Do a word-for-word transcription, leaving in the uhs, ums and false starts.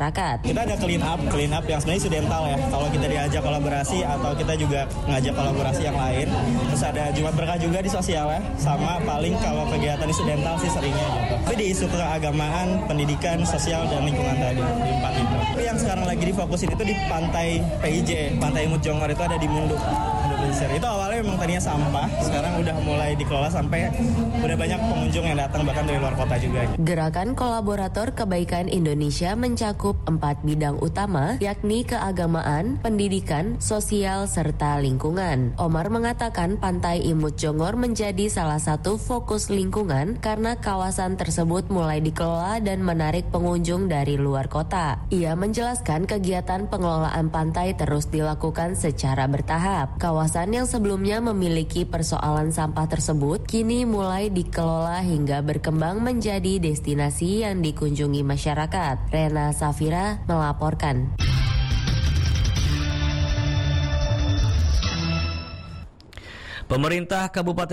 masyarakat. Kita ada clean up, clean up yang sebenarnya studental ya. Kalau kita diajak kolaborasi atau kita juga ngajak kolaborasi yang lain. Terus ada Jumat Berkah juga di sosial ya. Sama paling kalau kegiatan di studental sih seringnya gitu. Tapi di isu keagamaan, pendidikan, sosial, dan lingkungan tadi, di empat itu. Tapi yang sekarang lagi difokusin itu di pantai P I J, Pantai Imut Jongor itu ada di Munduk. Itu awalnya memang tadinya sampah, sekarang udah mulai dikelola sampai udah banyak pengunjung yang datang bahkan dari luar kota juga. Gerakan Kolaborator Kebaikan Indonesia mencakup empat bidang utama, yakni keagamaan, pendidikan, sosial, serta lingkungan. Omar mengatakan Pantai Imut Jongor menjadi salah satu fokus lingkungan karena kawasan tersebut mulai dikelola dan menarik pengunjung dari luar kota. Ia menjelaskan kegiatan pengelolaan pantai terus dilakukan secara bertahap. Kawasan yang sebelumnya memiliki persoalan sampah tersebut kini mulai dikelola hingga berkembang menjadi destinasi yang dikunjungi masyarakat. Rena Safira melaporkan. Pemerintah Kabupaten